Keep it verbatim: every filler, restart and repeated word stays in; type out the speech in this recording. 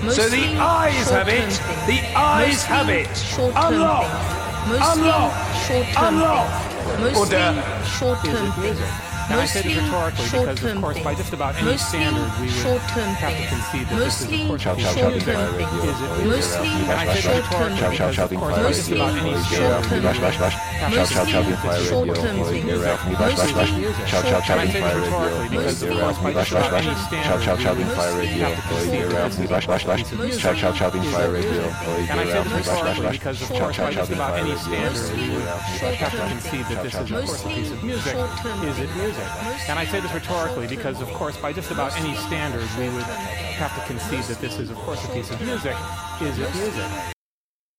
So the Mostly eyes have it. short-term things. The eyes Mostly have it. short-term Unlock. things. Mostly Unlock. short-term Unlock. things. Mostly Order. short-term Is it music? things. Can I say this Mostly rhetorically? Because, of short-term course, by things. just about any Mostly standard, we would short-term have to things. concede that this is, Mostly of course, Shout, a piece shout, of shouting music. fire radio. Is it Mostly Can I say that short-term rhetorically? Shout, shout, Because, of shouting course, fire by just radio. about any Shout, standard, shout, we would shout, shout, shouting fire radio. short-term things. Shout, shout, shouting Mostly fire radio. rhetorically? Because, of course, by just about any standard, Shout, shout, shouting we fire would radio. have to concede that this is, of course, a piece of music. Shout, shout, shouting Is fire it radio. music? Can I say this rhetorically? Because, of course, by just about any standard, we would have to concede that this is, of course, a piece of music. Is it music? Can I say this rhetorically? Because, of course, by just about any standard, we would have to concede that this is, of course, a piece of music. Is it music?